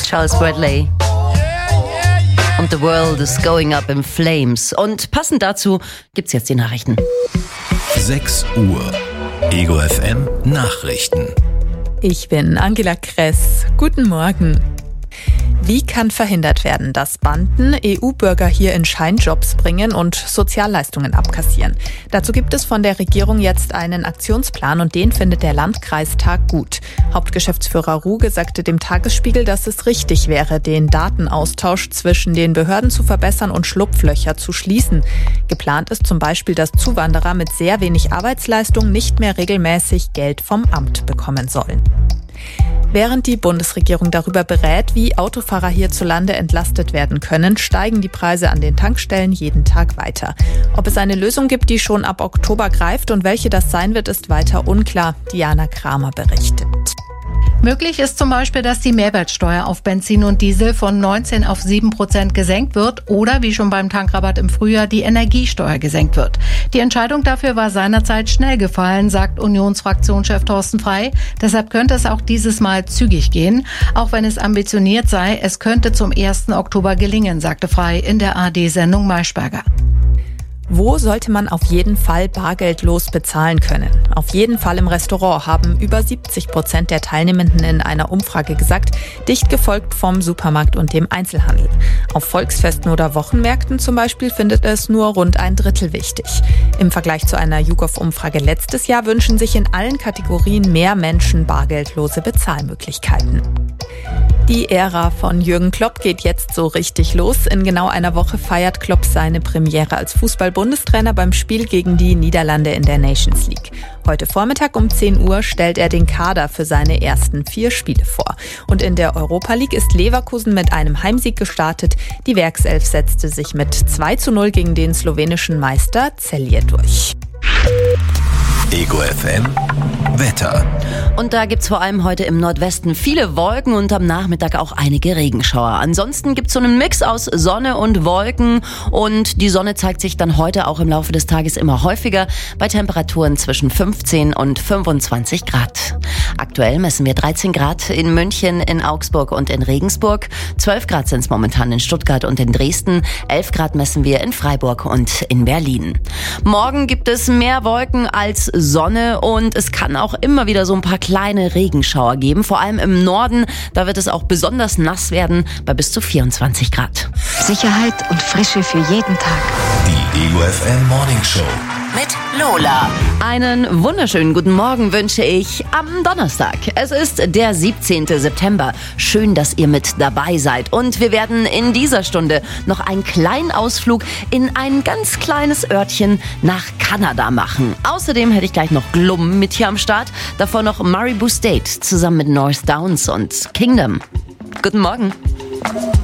Charles Bradley. Und The World is Going Up in Flames. Und passend dazu gibt's jetzt die Nachrichten. 6 Uhr. Ego FM Nachrichten. Ich bin Angela Kress. Guten Morgen. Wie kann verhindert werden, dass Banden EU-Bürger hier in Scheinjobs bringen und Sozialleistungen abkassieren? Dazu gibt es von der Regierung jetzt einen Aktionsplan und den findet der Landkreistag gut. Hauptgeschäftsführer Ruge sagte dem Tagesspiegel, dass es richtig wäre, den Datenaustausch zwischen den Behörden zu verbessern und Schlupflöcher zu schließen. Geplant ist zum Beispiel, dass Zuwanderer mit sehr wenig Arbeitsleistung nicht mehr regelmäßig Geld vom Amt bekommen sollen. Während die Bundesregierung darüber berät, wie Autofahrer hierzulande entlastet werden können, steigen die Preise an den Tankstellen jeden Tag weiter. Ob es eine Lösung gibt, die schon ab Oktober greift und welche das sein wird, ist weiter unklar. Diana Kramer berichtet. Möglich ist zum Beispiel, dass die Mehrwertsteuer auf Benzin und Diesel von 19 auf 7% gesenkt wird oder, wie schon beim Tankrabatt im Frühjahr, die Energiesteuer gesenkt wird. Die Entscheidung dafür war seinerzeit schnell gefallen, sagt Unionsfraktionschef Thorsten Frey. Deshalb könnte es auch dieses Mal zügig gehen. Auch wenn es ambitioniert sei, es könnte zum 1. Oktober gelingen, sagte Frey in der ARD-Sendung Maischberger. Wo sollte man auf jeden Fall bargeldlos bezahlen können? Auf jeden Fall im Restaurant, haben über 70% der Teilnehmenden in einer Umfrage gesagt, dicht gefolgt vom Supermarkt und dem Einzelhandel. Auf Volksfesten oder Wochenmärkten zum Beispiel findet es nur rund ein Drittel wichtig. Im Vergleich zu einer YouGov-Umfrage letztes Jahr wünschen sich in allen Kategorien mehr Menschen bargeldlose Bezahlmöglichkeiten. Die Ära von Jürgen Klopp geht jetzt so richtig los. In genau einer Woche feiert Klopp seine Premiere als Fußball-Bundestrainer beim Spiel gegen die Niederlande in der Nations League. Heute Vormittag um 10 Uhr stellt er den Kader für seine ersten 4 Spiele vor. Und in der Europa League ist Leverkusen mit einem Heimsieg gestartet. Die Werkself setzte sich mit 2:0 gegen den slowenischen Meister Celje durch. Ego FM Wetter. Und da gibt's vor allem heute im Nordwesten viele Wolken und am Nachmittag auch einige Regenschauer. Ansonsten gibt's so einen Mix aus Sonne und Wolken und die Sonne zeigt sich dann heute auch im Laufe des Tages immer häufiger bei Temperaturen zwischen 15 und 25 Grad. Aktuell messen wir 13 Grad in München, in Augsburg und in Regensburg. 12 Grad sind es momentan in Stuttgart und in Dresden. 11 Grad messen wir in Freiburg und in Berlin. Morgen gibt es mehr Wolken als Sonne und es kann auch immer wieder so ein paar kleine Regenschauer geben. Vor allem im Norden, da wird es auch besonders nass werden bei bis zu 24 Grad. Sicherheit und Frische für jeden Tag. Die Ego FM Morning Show. Mit Lola. Einen wunderschönen guten Morgen wünsche ich am Donnerstag. Es ist der 17. September. Schön, dass ihr mit dabei seid. Und wir werden in dieser Stunde noch einen kleinen Ausflug in ein ganz kleines Örtchen nach Kanada machen. Außerdem hätte ich gleich noch Glum mit hier am Start. Davor noch Maribou State zusammen mit North Downs und Kingdom. Guten Morgen.